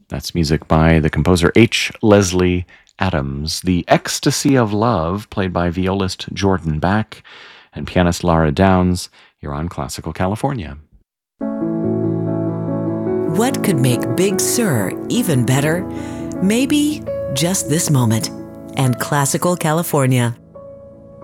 That's music by the composer H. Leslie Adams. The Ecstasy of Love, played by violist Jordan Back and pianist Lara Downs. You're on Classical California. What could make Big Sur even better? Maybe just this moment. And Classical California.